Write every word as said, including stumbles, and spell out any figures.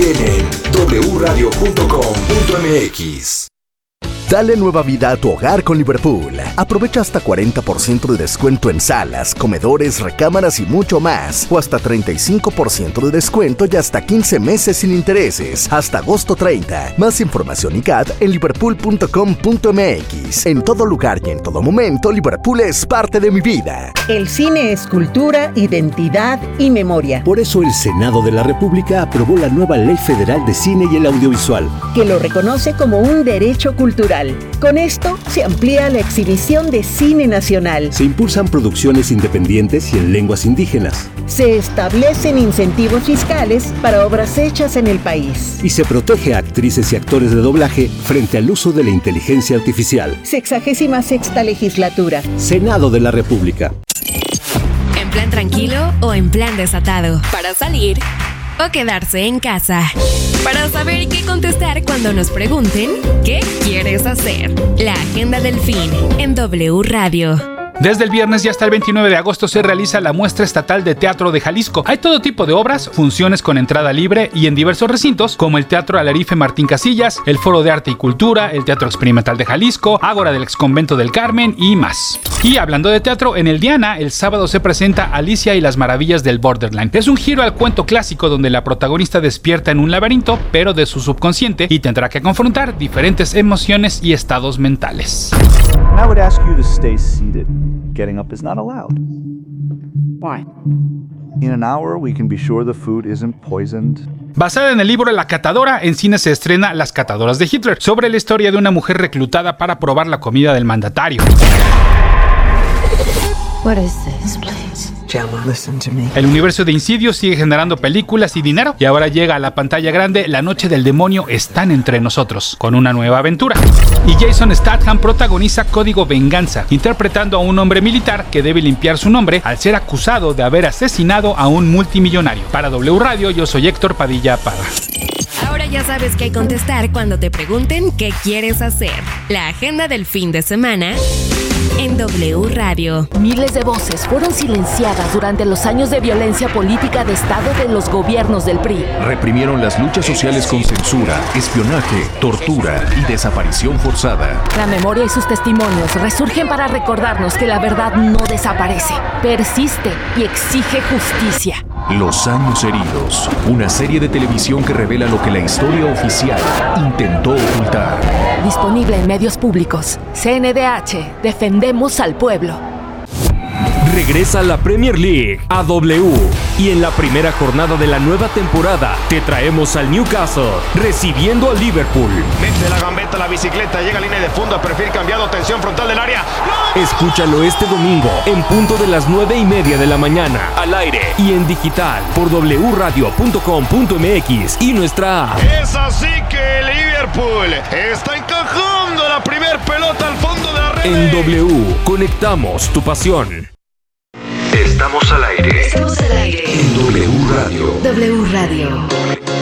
también en doble u radio punto com punto eme equis. Dale nueva vida a tu hogar con Liverpool. Aprovecha hasta cuarenta por ciento de descuento en salas, comedores, recámaras y mucho más. O hasta treinta y cinco por ciento de descuento y hasta quince meses sin intereses. Hasta agosto treinta. Más información y C A D en liverpool punto com punto eme equis. En todo lugar y en todo momento, Liverpool es parte de mi vida. El cine es cultura, identidad y memoria. Por eso el Senado de la República aprobó la nueva Ley Federal de Cine y el Audiovisual, que lo reconoce como un derecho cultural. Con esto se amplía la exhibición de cine nacional. Se impulsan producciones independientes y en lenguas indígenas. Se establecen incentivos fiscales para obras hechas en el país. Y se protege a actrices y actores de doblaje frente al uso de la inteligencia artificial. Sexagésima sexta legislatura. Senado de la República. ¿En plan tranquilo o en plan desatado? Para salir o quedarse en casa. Para saber qué contestar cuando nos pregunten ¿qué quieres hacer? La agenda del fin en W Radio. Desde el viernes y hasta el veintinueve de agosto se realiza la Muestra Estatal de Teatro de Jalisco. Hay todo tipo de obras, funciones con entrada libre y en diversos recintos como el Teatro Alarife Martín Casillas, el Foro de Arte y Cultura, el Teatro Experimental de Jalisco, Ágora del Exconvento del Carmen y más. Y hablando de teatro, en el Diana, el sábado se presenta Alicia y las Maravillas del Borderline. Es un giro al cuento clásico donde la protagonista despierta en un laberinto, pero de su subconsciente, y tendrá que confrontar diferentes emociones y estados mentales. And I would ask you to stay seated. Getting up is not allowed. Why? In an hour, we can be sure the food isn't poisoned. Basada en el libro La Catadora, en cine se estrena Las Catadoras de Hitler, sobre la historia de una mujer reclutada para probar la comida del mandatario. What is this, please? Gemma, listen to me. El universo de Insidious sigue generando películas y dinero, y ahora llega a la pantalla grande La Noche del Demonio Están Entre Nosotros, con una nueva aventura. Y Jason Statham protagoniza Código Venganza, interpretando a un hombre militar que debe limpiar su nombre al ser acusado de haber asesinado a un multimillonario. Para W Radio, yo soy Héctor Padilla Parra. Ahora ya sabes qué contestar cuando te pregunten qué quieres hacer. La agenda del fin de semana en W Radio. Miles de voces fueron silenciadas durante los años de violencia política de Estado de los gobiernos del P R I. Reprimieron las luchas sociales con censura, espionaje, tortura y desaparición forzada. La memoria y sus testimonios resurgen para recordarnos que la verdad no desaparece, persiste y exige justicia. Los años heridos, una serie de televisión que revela lo que la historia oficial intentó ocultar. Disponible en medios públicos. C N D H, defendemos al pueblo. Regresa la Premier League a W y en la primera jornada de la nueva temporada te traemos al Newcastle recibiendo al Liverpool. Mete la gambeta, la bicicleta, llega a línea de fondo, perfil cambiado, tensión frontal del área. ¡No! Escúchalo este domingo en punto de las nueve y media de la mañana, al aire y en digital por doble u radio punto com punto eme equis y nuestra app. Es así que el Liverpool está encajando la primer pelota al fondo de la red. En W, conectamos tu pasión. Estamos al aire. Estamos al aire. En W Radio. W Radio.